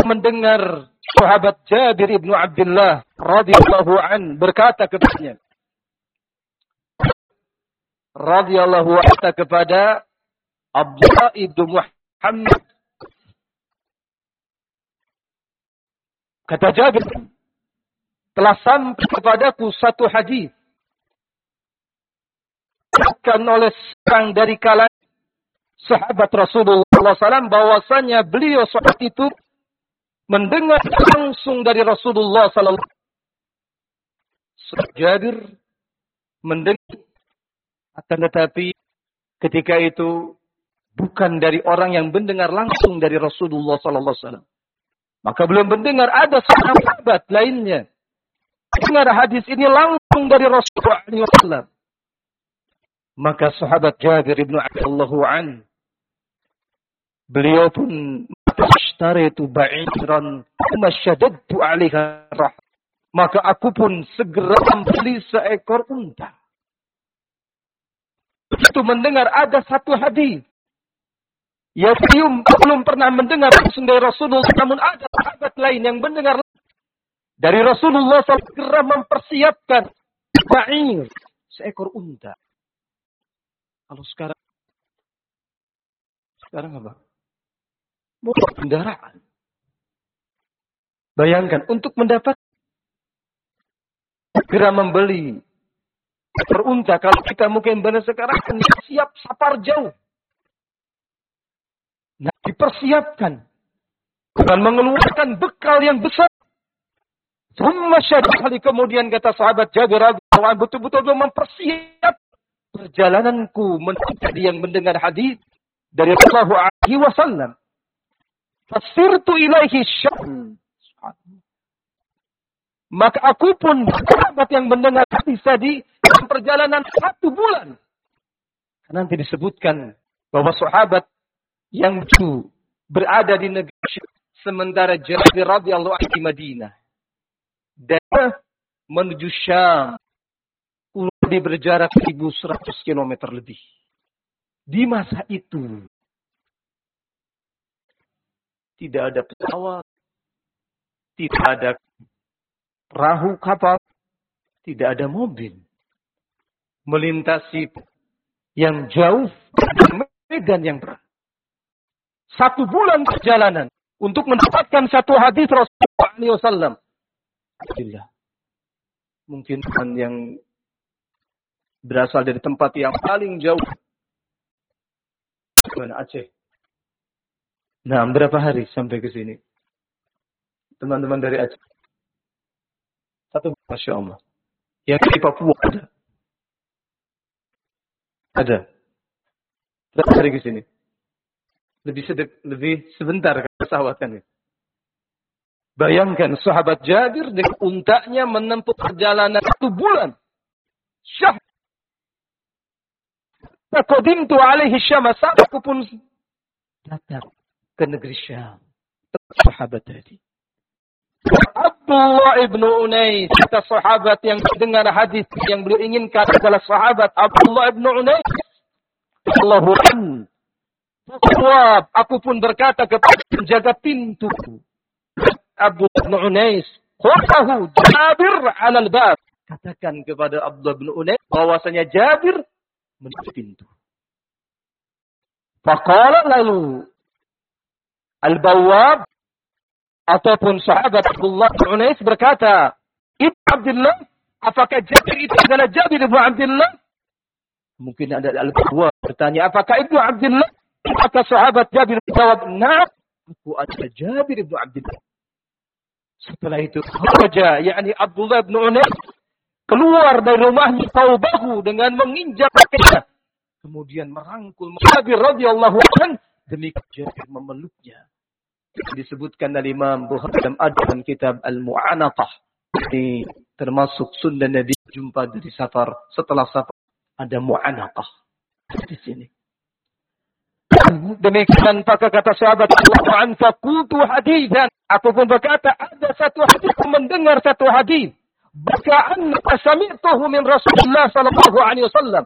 mendengar sahabat Jabir ibnu Abdullah radhiyallahu an berkata kepadanya, radhiyallahu anhu kepada Abdullah ibnu Muhammad. Kata Jabir, telah sampai kepadaku satu hadis dikatakan oleh seorang dari kalangan sahabat Rasulullah SAW bahwasanya beliau saat itu mendengar langsung dari Rasulullah SAW. Jabir mendengar, akan tetapi ketika itu bukan dari orang yang mendengar langsung dari Rasulullah SAW. Maka belum mendengar ada seorang sahabat lainnya dengar hadis ini langsung dari Rasulullah SAW. Maka sahabat Jabir ibnu Abdullah an, beliau pun ashtaritu ba'iran masyaddadtu 'alaiha rah. Maka aku pun segera membeli seekor unta. Itu mendengar ada satu hadis yang belum pernah mendengar langsung dari Rasulullah, namun ada sahabat lain yang mendengar dari Rasulullah segera mempersiapkan ba'ir, seekor unta. Kalau sekarang apa? Mobil kendaraan. Bayangkan untuk mendapat segera membeli perunta, kalau kita mungkin benar sekarang siap safar jauh. Nah, dipersiapkan dan mengeluarkan bekal yang besar. Kemudian kata sahabat Jabir betul-betul mempersiapkan perjalananku menjadi yang mendengar hadis dari Rasulullah SAW. Fasirtu ilaihi syam. Maka aku pun sahabat yang mendengar hadis tadi dalam perjalanan 1 bulan. Nanti disebutkan bahwa sahabat yang itu berada di negeri sementara Jabir radhiyallahu anhu di Madinah. Dan menuju Syam berjarak 1.100 km lebih. Di masa itu tidak ada pesawat, tidak ada perahu kapal, tidak ada mobil. Melintasi yang jauh dan medan yang berat. 1 bulan perjalanan untuk mendapatkan satu hadis Rasulullah SAW. Alhamdulillah. Mungkin yang berasal dari tempat yang paling jauh. Mana Aceh? Nah, berapa hari sampai ke sini? Teman-teman dari Aceh. 1, Masya Allah. Yang di Papua ada. Ada. Berapa hari ke sini? Lebih sebentar pesawat kan. Bayangkan sahabat Jabir dengan untanya menempuh perjalanan 1 bulan. Syah. Taqadimtu alaihi Syam, aku pun datang ke negeri Syam. Sahabat tadi. Abdullah ibnu Unais, kata sahabat yang dengar hadis yang beliau inginkan adalah sahabat Abdullah ibnu Unais. Allahu an. Aku pun berkata kepada penjaga pintu Abdullah ibnu Unais, "Qatahu Jabir 'ala al-bab." Katakan kepada Abdullah ibnu Unais bahwasanya Jabir menuju pintu. Faqala lalu al-bawwab ataupun sahabat Abdullah bin Unais berkata, "Ibnu Abdullah, apakah Jabir itu adalah Jabir bin Abdullah?" Mungkin ada al-bawwab bertanya, "Apakah Ibnu Abdullah?" Maka sahabat Jabir menjawab, "Na'am, aku adalah Jabir bin Abdullah." Setelah itu kharaja, yakni Abdullah bin Unais keluar dari rumahnya taubahu dengan menginjak kakinya. Kemudian merangkul Jabir radhiyallahu anhu demi Jabir memeluknya. Disebutkan dari Imam Bukhari dalam dalam kitab Al-Mu'anaqah. Ini termasuk sunnah Nabi jumpa dari safar. Setelah safar ada Mu'anaqah di sini. Demikian maka kata sahabat radhiyallahu anhu, "Faqultu haditsan." Aku pun berkata ada satu hadis, mendengar satu hadis. Baka'an sami'tuhu min Rasulullah sallallahu alaihi wasallam.